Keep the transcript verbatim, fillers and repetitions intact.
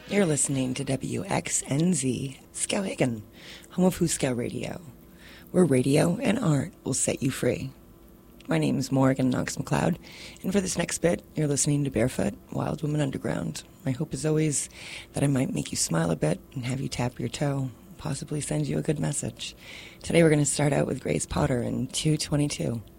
You're listening to W X N Z Skowhegan, home of Hooskow Radio, where radio and art will set you free. My name is Morgan Knox McLeod, and for this next bit, you're listening to Barefoot, Wild Woman Underground. My hope is always that I might make you smile a bit and have you tap your toe, possibly send you a good message. Today we're going to start out with Grace Potter in two twenty-two.